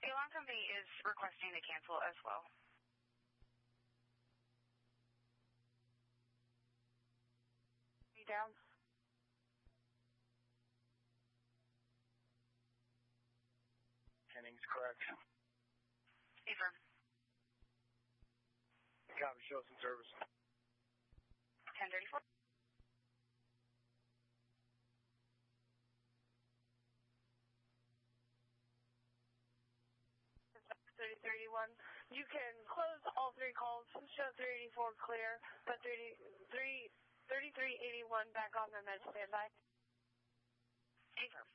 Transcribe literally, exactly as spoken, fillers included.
The alarm company is requesting to cancel as well. Are you down? Hennings, correct. Affirm. Copy, show some service. ten thirty-four. thirty thirty-one. You can close all three calls, show three eighty-four clear, but thirty-three eighty-one back on the med standby. Affirm.